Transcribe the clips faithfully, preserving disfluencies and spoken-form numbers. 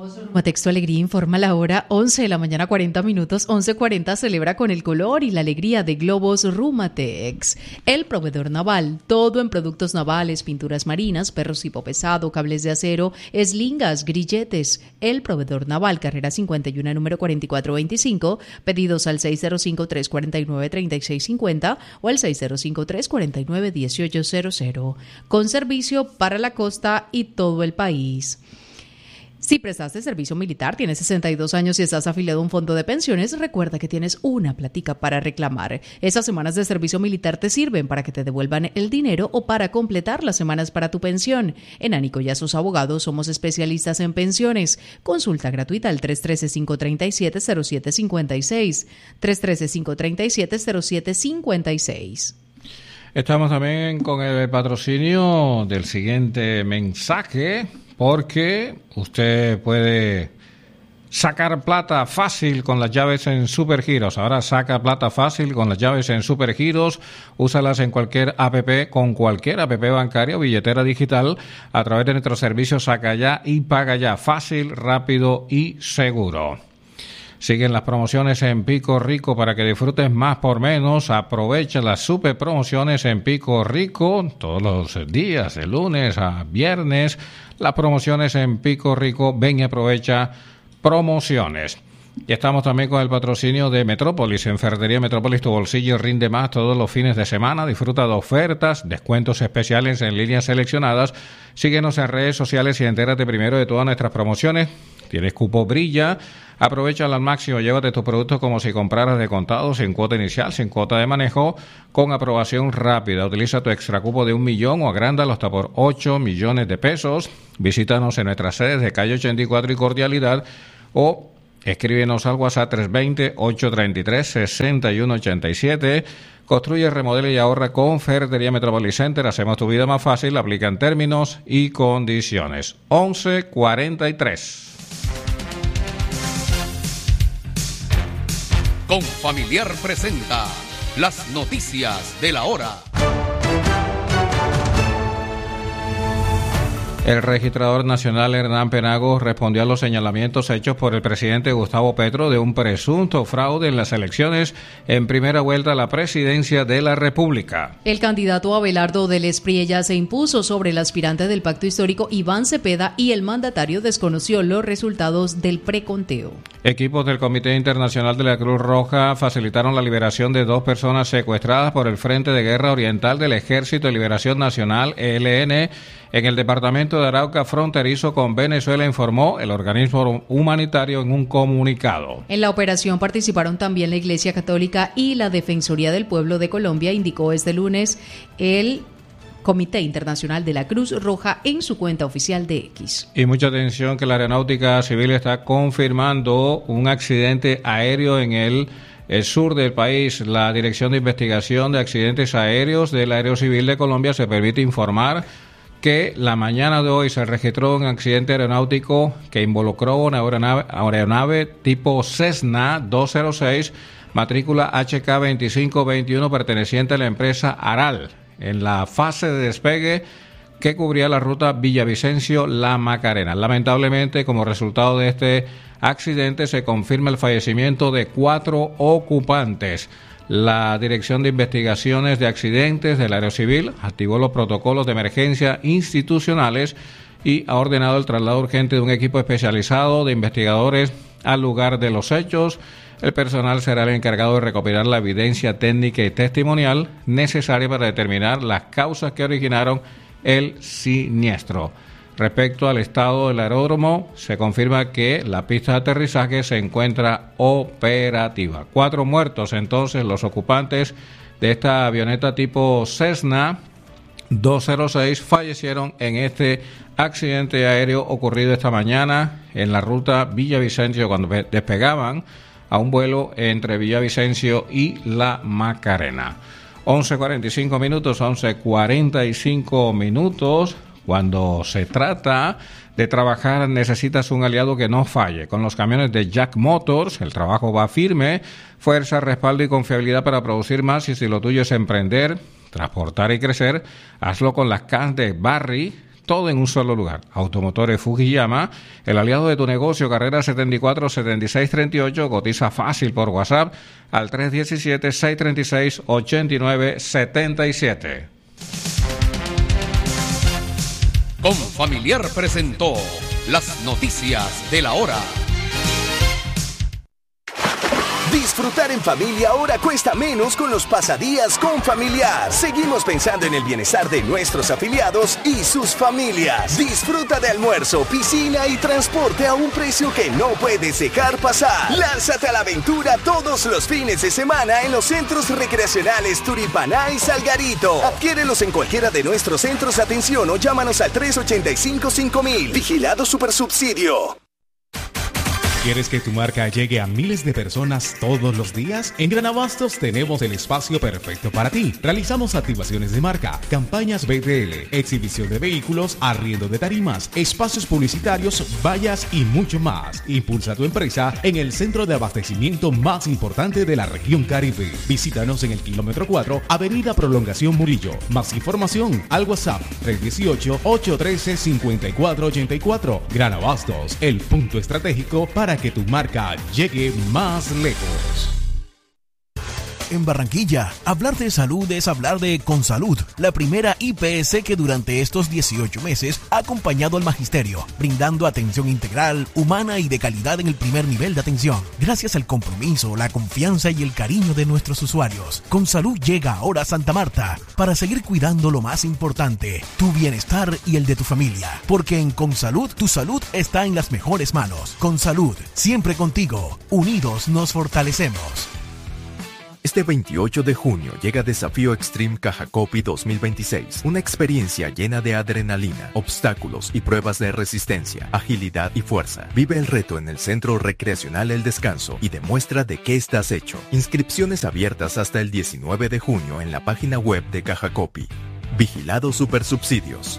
Rumatexto Alegría informa la hora once de la mañana cuarenta minutos. once cuarenta celebra con el color y la alegría de Globos Rumatex. El proveedor naval, todo en productos navales, pinturas marinas, perros tipo pesado, cables de acero, eslingas, grilletes. El proveedor naval, carrera cincuenta y uno, número cuarenta y cuatro veinticinco. Pedidos al seis cero cinco, tres cuatro nueve, tres seis cinco cero o al seis cero cinco, tres cuatro nueve, uno ocho cero cero. Con servicio para la costa y todo el país. Si prestaste servicio militar, tienes sesenta y dos años y estás afiliado a un fondo de pensiones, recuerda que tienes una plática para reclamar. Esas semanas de servicio militar te sirven para que te devuelvan el dinero o para completar las semanas para tu pensión. En Ánico y a sus abogados somos especialistas en pensiones. Consulta gratuita al tres uno tres, cinco tres siete, cero siete cinco seis. tres uno tres, cinco tres siete, cero siete cinco seis. Estamos también con el patrocinio del siguiente mensaje, porque usted puede sacar plata fácil con las llaves en Supergiros. Ahora saca plata fácil con las llaves en Supergiros. Úsalas en cualquier app, con cualquier app bancaria o billetera digital a través de nuestro servicio Saca Ya y Paga Ya. Fácil, rápido y seguro. Siguen las promociones en Pico Rico para que disfrutes más por menos. Aprovecha las super promociones en Pico Rico todos los días, de lunes a viernes. Las promociones en Pico Rico, ven y aprovecha promociones. Y estamos también con el patrocinio de Metrópolis. En Ferretería Metrópolis tu bolsillo rinde más todos los fines de semana. Disfruta de ofertas, descuentos especiales en líneas seleccionadas. Síguenos en redes sociales y entérate primero de todas nuestras promociones. Tienes cupo Brilla. Aprovechala al máximo, llévate tus productos como si compraras de contado, sin cuota inicial, sin cuota de manejo, con aprobación rápida. Utiliza tu extra cupo de un millón o agrándalo hasta por ocho millones de pesos. Visítanos en nuestras sedes de calle ochenta y cuatro y Cordialidad o escríbenos al WhatsApp tres dos cero, ocho tres tres, seis uno ocho siete. Construye, remodela y ahorra con Ferretería Metropolis Center. Hacemos tu vida más fácil, aplican términos y condiciones. once cuarenta y tres. Confamiliar presenta las noticias de la hora. El registrador nacional Hernán Penagos respondió a los señalamientos hechos por el presidente Gustavo Petro de un presunto fraude en las elecciones en primera vuelta a la presidencia de la República. El candidato Abelardo del Espriella se impuso sobre el aspirante del Pacto Histórico Iván Cepeda y el mandatario desconoció los resultados del preconteo. Equipos del Comité Internacional de la Cruz Roja facilitaron la liberación de dos personas secuestradas por el Frente de Guerra Oriental del Ejército de Liberación Nacional, E L N, en el departamento de Arauca fronterizo con Venezuela, informó el organismo humanitario en un comunicado. En la operación participaron también la Iglesia Católica y la Defensoría del Pueblo de Colombia, indicó este lunes el Comité Internacional de la Cruz Roja en su cuenta oficial de X. Y mucha atención que la Aeronáutica Civil está confirmando un accidente aéreo en el el sur del país. La Dirección de Investigación de Accidentes Aéreos de la Aerocivil de Colombia se permite informar que la mañana de hoy se registró un accidente aeronáutico que involucró una aeronave, aeronave tipo Cessna doscientos seis, matrícula H K veinticinco veintiuno, perteneciente a la empresa Aral, en la fase de despegue que cubría la ruta Villavicencio-La Macarena. Lamentablemente, como resultado de este accidente, se confirma el fallecimiento de cuatro ocupantes. La Dirección de Investigaciones de Accidentes del Aerocivil activó los protocolos de emergencia institucionales y ha ordenado el traslado urgente de un equipo especializado de investigadores al lugar de los hechos. El personal será el encargado de recopilar la evidencia técnica y testimonial necesaria para determinar las causas que originaron el siniestro. Respecto al estado del aeródromo, se confirma que la pista de aterrizaje se encuentra operativa. Cuatro muertos, entonces, los ocupantes de esta avioneta tipo Cessna doscientos seis fallecieron en este accidente aéreo ocurrido esta mañana en la ruta Villavicencio, cuando despegaban a un vuelo entre Villavicencio y La Macarena. once cuarenta y cinco minutos, once cuarenta y cinco minutos. Cuando se trata de trabajar, necesitas un aliado que no falle. Con los camiones de Jack Motors, el trabajo va firme, fuerza, respaldo y confiabilidad para producir más. Y si lo tuyo es emprender, transportar y crecer, hazlo con las C A N de Barry. todo en un solo lugar. Automotores Fujiyama, el aliado de tu negocio, carrera setenta y cuatro setenta y seis treinta y ocho, cotiza fácil por WhatsApp al tres uno siete, seis tres seis, ocho nueve siete siete. Confamiliar presentó las noticias de la hora. Disfrutar en familia ahora cuesta menos con los pasadías Confamiliar. Seguimos pensando en el bienestar de nuestros afiliados y sus familias. Disfruta de almuerzo, piscina y transporte a un precio que no puedes dejar pasar. Lánzate a la aventura todos los fines de semana en los centros recreacionales Turipaná y Salgarito. Adquiérelos en cualquiera de nuestros centros de atención o llámanos al tres ocho cinco, cinco mil. Vigilado Supersubsidio. ¿Quieres que tu marca llegue a miles de personas todos los días? En Gran Abastos tenemos el espacio perfecto para ti. Realizamos activaciones de marca, campañas B T L, exhibición de vehículos, arriendo de tarimas, espacios publicitarios, vallas y mucho más. Impulsa tu empresa en el centro de abastecimiento más importante de la región Caribe. Visítanos en el kilómetro cuatro, Avenida Prolongación Murillo. Más información al WhatsApp tres uno ocho, ocho uno tres, cinco cuatro ocho cuatro. Gran Abastos, el punto estratégico para que tu marca llegue más lejos. En Barranquilla, hablar de salud es hablar de Consalud, la primera I P S que durante estos dieciocho meses ha acompañado al magisterio, brindando atención integral, humana y de calidad en el primer nivel de atención. Gracias al compromiso, la confianza y el cariño de nuestros usuarios, Consalud llega ahora a Santa Marta para seguir cuidando lo más importante, tu bienestar y el de tu familia. Porque en Consalud, tu salud está en las mejores manos. Consalud, siempre contigo. Unidos nos fortalecemos. Este veintiocho de junio llega Desafío Extreme Cajacopi dos mil veintiséis, una experiencia llena de adrenalina, obstáculos y pruebas de resistencia, agilidad y fuerza. Vive el reto en el Centro Recreacional El Descanso y demuestra de qué estás hecho. Inscripciones abiertas hasta el diecinueve de junio en la página web de Cajacopi. Vigilado Supersubsidios.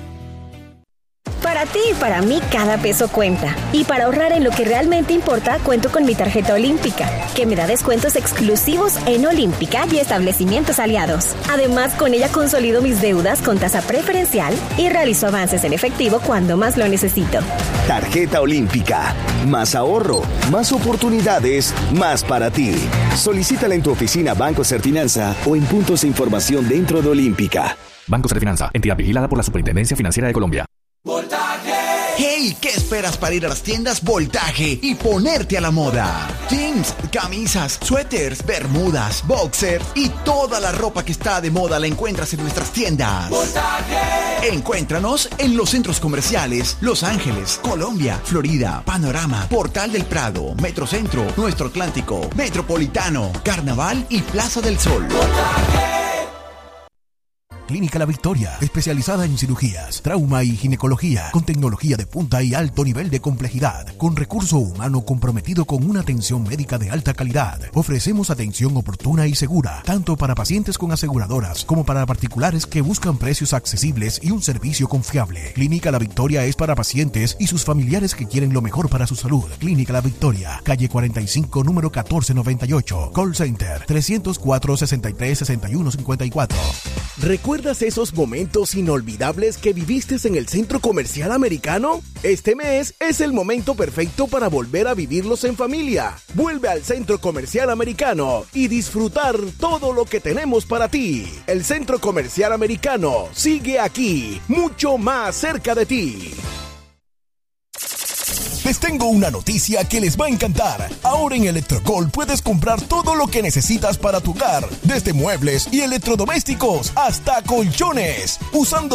Para ti y para mí cada peso cuenta. Y para ahorrar en lo que realmente importa, cuento con mi tarjeta Olímpica, que me da descuentos exclusivos en Olímpica y establecimientos aliados. Además, con ella consolido mis deudas con tasa preferencial y realizo avances en efectivo cuando más lo necesito. Tarjeta Olímpica. Más ahorro, más oportunidades, más para ti. Solicítala en tu oficina Banco Serfinanza o en puntos de información dentro de Olímpica. Banco Serfinanza, entidad vigilada por la Superintendencia Financiera de Colombia. ¡Hey! ¿Qué esperas para ir a las tiendas Voltaje y ponerte a la moda? Jeans, camisas, suéteres, bermudas, boxers y toda la ropa que está de moda la encuentras en nuestras tiendas. ¡Voltaje! Encuéntranos en los centros comerciales Los Ángeles, Colombia, Florida, Panorama, Portal del Prado, Metrocentro, Nuestro Atlántico, Metropolitano, Carnaval y Plaza del Sol. ¡Voltaje! Clínica La Victoria, especializada en cirugías, trauma y ginecología, con tecnología de punta y alto nivel de complejidad, con recurso humano comprometido con una atención médica de alta calidad. Ofrecemos atención oportuna y segura, tanto para pacientes con aseguradoras como para particulares que buscan precios accesibles y un servicio confiable. Clínica La Victoria es para pacientes y sus familiares que quieren lo mejor para su salud. Clínica La Victoria, calle cuarenta y cinco, número catorce noventa y ocho, call center tres cero cuatro, sesenta y tres, sesenta y uno cincuenta y cuatro. ¿Recuerdas esos momentos inolvidables que viviste en el Centro Comercial Americano? Este mes es el momento perfecto para volver a vivirlos en familia. Vuelve al Centro Comercial Americano y disfrutar todo lo que tenemos para ti. El Centro Comercial Americano sigue aquí, mucho más cerca de ti. Les tengo una noticia que les va a encantar. Ahora en Electrocol puedes comprar todo lo que necesitas para tu hogar, desde muebles y electrodomésticos hasta colchones, usando